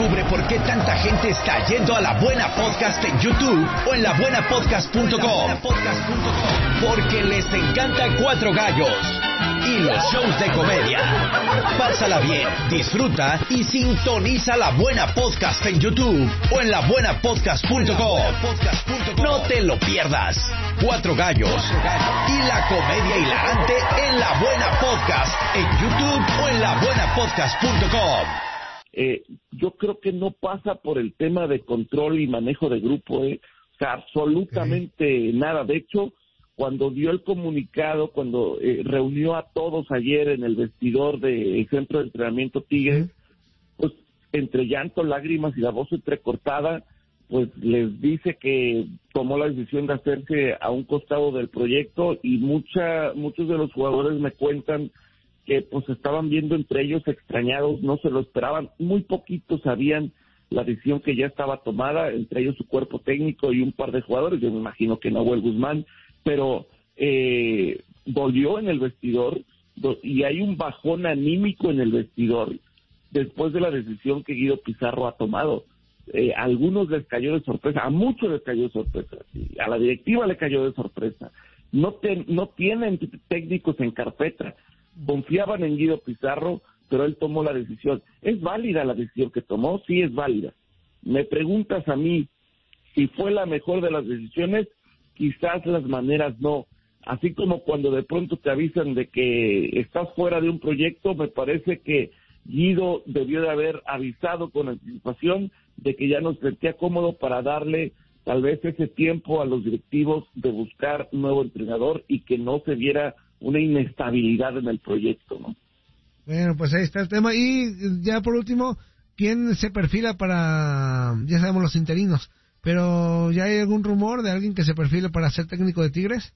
Descubre por qué tanta gente está yendo a La Buena Podcast en YouTube o en labuenapodcast.com. Porque les encanta Cuatro Gallos y los shows de comedia. Pásala bien, disfruta y sintoniza La Buena Podcast en YouTube o en labuenapodcast.com. No te lo pierdas. Cuatro Gallos y la comedia hilarante en La Buena Podcast en YouTube o en labuenapodcast.com. Yo creo que no pasa por el tema de control y manejo de grupo, o sea, absolutamente nada. De hecho, cuando dio el comunicado, cuando reunió a todos ayer en el vestidor del centro de entrenamiento Tigres, pues entre llanto, lágrimas y la voz entrecortada, pues les dice que tomó la decisión de hacerse a un costado del proyecto, y muchos de los jugadores me cuentan que pues estaban viendo entre ellos extrañados, no se lo esperaban, muy poquitos sabían la decisión que ya estaba tomada, entre ellos su cuerpo técnico y un par de jugadores, yo me imagino que Nahuel Guzmán, pero volvió en el vestidor y hay un bajón anímico en el vestidor después de la decisión que Guido Pizarro ha tomado. A algunos les cayó de sorpresa, a muchos les cayó de sorpresa, a la directiva le cayó de sorpresa. No tienen técnicos en carpeta, confiaban en Guido Pizarro, pero él tomó la decisión. ¿Es válida la decisión que tomó? Sí, es válida. Me preguntas a mí si fue la mejor de las decisiones, quizás las maneras no. Así como cuando de pronto te avisan de que estás fuera de un proyecto, me parece que Guido debió de haber avisado con anticipación de que ya no se sentía cómodo para darle tal vez ese tiempo a los directivos de buscar un nuevo entrenador y que no se viera una inestabilidad en el proyecto, ¿no? Bueno, pues ahí está el tema. Y ya por último, ¿quién se perfila para, ya sabemos, los interinos, pero ya hay algún rumor de alguien que se perfile para ser técnico de Tigres?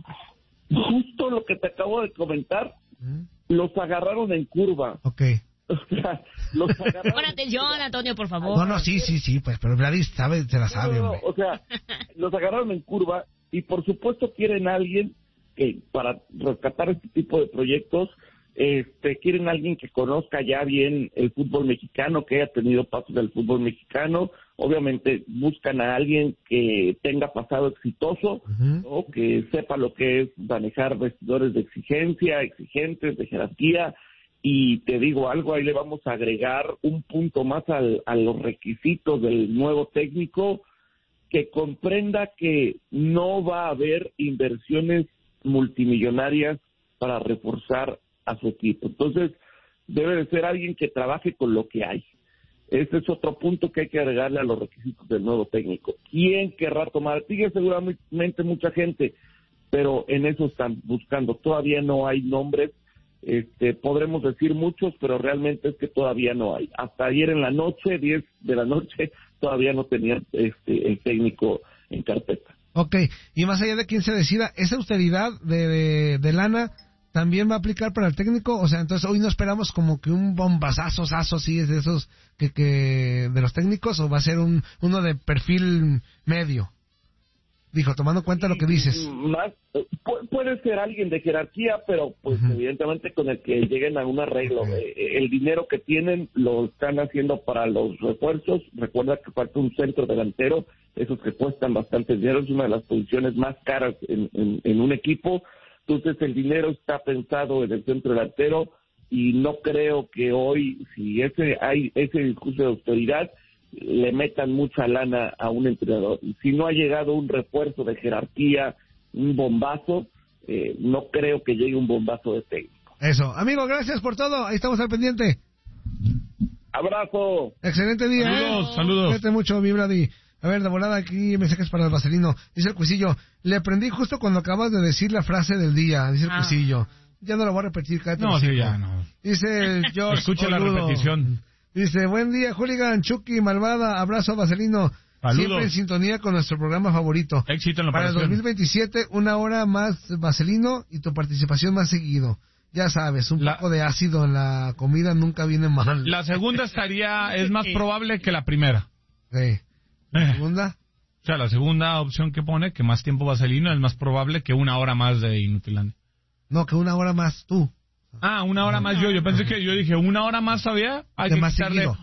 Justo lo que te acabo de comentar, los agarraron en curva. Okay. O sea, los agarraron. Pon atención, Antonio, por favor. No, sí, pues, pero Vladis se la sabe, hombre. O sea, los agarraron en curva y por supuesto quieren a alguien que para rescatar este tipo de proyectos, quieren a alguien que conozca ya bien el fútbol mexicano, que haya tenido pasos del fútbol mexicano. Obviamente buscan a alguien que tenga pasado exitoso, ¿no? Que sepa lo que es manejar vestidores de exigentes, de jerarquía. Y te digo algo, ahí le vamos a agregar un punto más a los requisitos del nuevo técnico, que comprenda que no va a haber inversiones multimillonarias para reforzar a su equipo. Entonces, debe de ser alguien que trabaje con lo que hay. Ese es otro punto que hay que agregarle a los requisitos del nuevo técnico. ¿Quién querrá tomar? Sigue seguramente mucha gente, pero en eso están buscando. Todavía no hay nombres. Podremos decir muchos, pero realmente es que todavía no hay. Hasta ayer en la noche, 10 de la noche, todavía no tenían el técnico en carpeta. Ok, y más allá de quién se decida, ¿esa austeridad de lana también va a aplicar para el técnico? O sea, entonces hoy no esperamos como que un bombazazo, sí, es de esos que de los técnicos, o va a ser uno de perfil medio. Dijo, tomando en cuenta lo que dices. Puede ser alguien de jerarquía, pero pues evidentemente con el que lleguen a un arreglo. El dinero que tienen lo están haciendo para los refuerzos. Recuerda que falta un centro delantero, esos que cuestan bastante dinero, es una de las posiciones más caras en un equipo. Entonces el dinero está pensado en el centro delantero, y no creo que hoy, si hay ese discurso de austeridad, le metan mucha lana a un entrenador. Si no ha llegado un refuerzo de jerarquía, un bombazo, no creo que llegue un bombazo de técnico. Eso. Amigo, gracias por todo. Ahí estamos al pendiente. Abrazo. Excelente día. Saludos. Cuídate mucho, mi Brady. A ver, de volada aquí mensajes para el Vaselino. Dice el Cuisillo, le aprendí justo cuando acabas de decir la frase del día. Dice el Cuisillo. Ya no lo voy a repetir. No, sí, ya no. Dice George. Escucha la repetición. Dice, buen día, Hooligan, Chucky, Malvada, abrazo a Vaselino. Saludos. Siempre en sintonía con nuestro programa favorito. Éxito en la Para el operación. 2027, una hora más Vaselino y tu participación más seguido. Ya sabes, un poco de ácido en la comida nunca viene mal. La segunda es más probable que la primera. Sí. ¿La segunda? O sea, la segunda opción que pone, que más tiempo Vaselino, es más probable que una hora más de Inutilandia. No, que una hora más tú. Una hora más yo. Yo pensé que yo dije, una hora más todavía. Hay de que más quitarle seguido.